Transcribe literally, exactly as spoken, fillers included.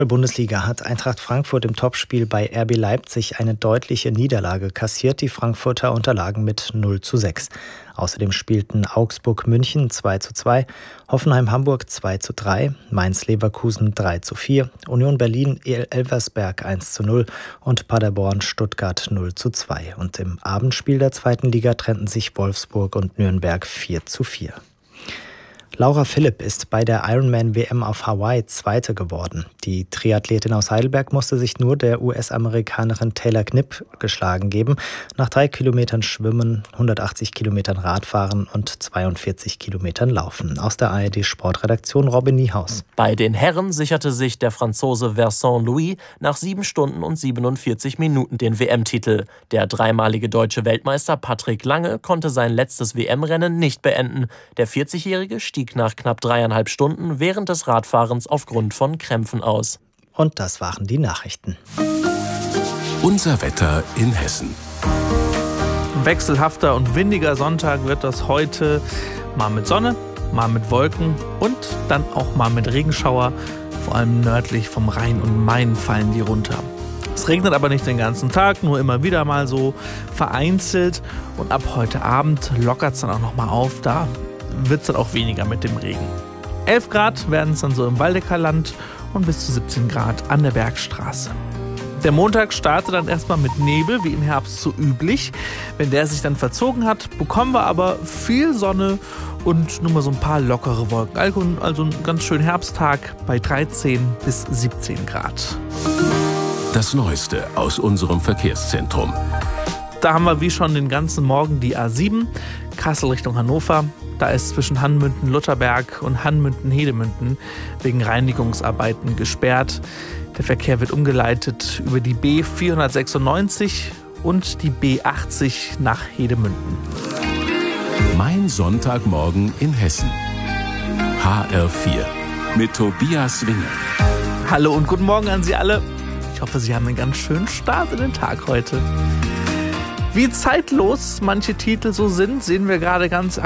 Bundesliga hat Eintracht Frankfurt im Topspiel bei R B Leipzig eine deutliche Niederlage kassiert. Die Frankfurter unterlagen mit null zu sechs. Außerdem spielten Augsburg-München zwei zu zwei, Hoffenheim-Hamburg zwei zu drei, Mainz-Leverkusen drei zu vier, Union Berlin-Elversberg eins zu null und Paderborn-Stuttgart null zu zwei. Und im Abendspiel der zweiten Liga trennten sich Wolfsburg und Nürnberg vier zu vier. Laura Philipp ist bei der Ironman-W M auf Hawaii Zweite geworden. Die Triathletin aus Heidelberg musste sich nur der U S-Amerikanerin Taylor Knipp geschlagen geben. Nach drei Kilometern Schwimmen, hundertachtzig Kilometern Radfahren und zweiundvierzig Kilometern Laufen. Aus der A R D-Sportredaktion Robin Niehaus. Bei den Herren sicherte sich der Franzose Vincent Louis nach sieben Stunden und siebenundvierzig Minuten den W M-Titel. Der dreimalige deutsche Weltmeister Patrick Lange konnte sein letztes W M-Rennen nicht beenden. Der vierzigjährige stieg nach knapp dreieinhalb Stunden während des Radfahrens aufgrund von Krämpfen aus. Und das waren die Nachrichten. Unser Wetter in Hessen. Wechselhafter und windiger Sonntag wird das heute. Mal mit Sonne, mal mit Wolken und dann auch mal mit Regenschauer. Vor allem nördlich vom Rhein und Main fallen die runter. Es regnet aber nicht den ganzen Tag, nur immer wieder mal so vereinzelt. Und ab heute Abend lockert es dann auch noch mal auf. Da wird es dann auch weniger mit dem Regen. elf Grad werden es dann so im Waldecker Land und bis zu siebzehn Grad an der Bergstraße. Der Montag startet dann erstmal mit Nebel, wie im Herbst so üblich. Wenn der sich dann verzogen hat, bekommen wir aber viel Sonne und nur mal so ein paar lockere Wolken. Also ein ganz schöner Herbsttag bei dreizehn bis siebzehn Grad. Das Neueste aus unserem Verkehrszentrum. Da haben wir wie schon den ganzen Morgen die A sieben, Kassel Richtung Hannover. Da ist zwischen Hanmünden-Lutherberg und Hanmünden-Hedemünden wegen Reinigungsarbeiten gesperrt. Der Verkehr wird umgeleitet über die B vierhundertsechsundneunzig und die B achtzig nach Hedemünden. Mein Sonntagmorgen in Hessen. H R vier mit Tobias Winger. Hallo und guten Morgen an Sie alle. Ich hoffe, Sie haben einen ganz schönen Start in den Tag heute. Wie zeitlos manche Titel so sind, sehen wir gerade ganz